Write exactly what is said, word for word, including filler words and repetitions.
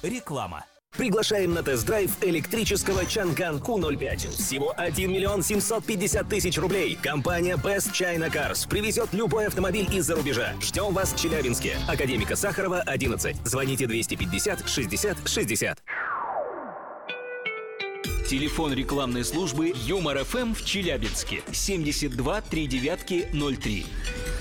Реклама. Приглашаем на тест-драйв электрического Чанган Ку ноль пять. Всего один миллион семьсот пятьдесят тысяч рублей. Компания Best China Cars привезет любой автомобиль из-за рубежа. Ждем вас в Челябинске. Академика Сахарова, одиннадцать. Звоните двести пятьдесят шестьдесят шестьдесят. Телефон рекламной службы Юмор ФМ в Челябинске. семьдесят два три девятки ноль три.